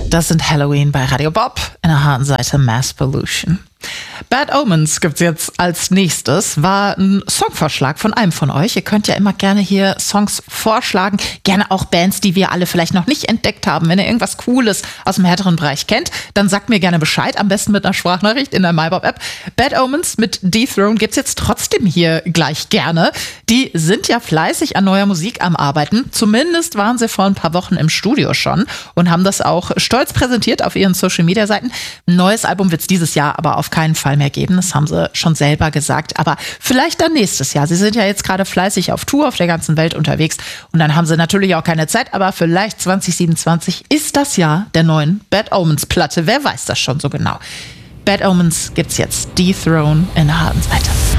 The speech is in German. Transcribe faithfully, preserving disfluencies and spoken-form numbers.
Das sind Halloween bei Radio Bob in der harten Seite Mass Pollution. Bad Omens gibt's jetzt als nächstes. War ein Songvorschlag von einem von euch. Ihr könnt ja immer gerne hier Songs vorschlagen. Gerne auch Bands, die wir alle vielleicht noch nicht entdeckt haben. Wenn ihr irgendwas Cooles aus dem härteren Bereich kennt, dann sagt mir gerne Bescheid. Am besten mit einer Sprachnachricht in der MyBob-App. Bad Omens mit Dethrone gibt's jetzt trotzdem hier gleich gerne. Die sind ja fleißig an neuer Musik am Arbeiten. Zumindest waren sie vor ein paar Wochen im Studio schon und haben das auch stolz präsentiert auf ihren Social-Media-Seiten. Ein neues Album wird's dieses Jahr aber auf keinen Fall mehr geben. Das haben sie schon selber gesagt. Aber vielleicht dann nächstes Jahr. Sie sind ja jetzt gerade fleißig auf Tour auf der ganzen Welt unterwegs. Und dann haben sie natürlich auch keine Zeit. Aber vielleicht zwanzig siebenundzwanzig ist das Jahr der neuen Bad Omens Platte. Wer weiß das schon so genau? Bad Omens gibt's jetzt. Dethrone in der harten Seite.